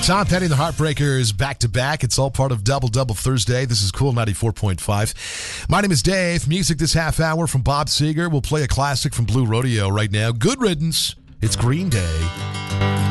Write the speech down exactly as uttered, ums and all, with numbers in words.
Tom Petty and the Heartbreakers back to back. It's all part of Double Double Thursday. This is Cool ninety-four point five. My name is Dave. Music this half hour from Bob Seger. We'll play a classic from Blue Rodeo right now. Good riddance. It's Green Day.